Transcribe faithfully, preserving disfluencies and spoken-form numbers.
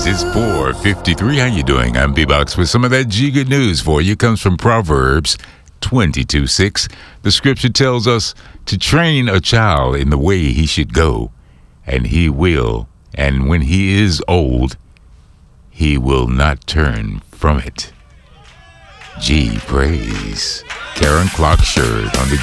guys. It's four fifty-three. How you doing? I'm B-Box with some of that G-Good news for you. It comes from Proverbs twenty-two six. The scripture tells us to train a child in the way he should go, and he will. And when he is old, he will not turn from it. Gee, praise. Karen Clark Shirt on the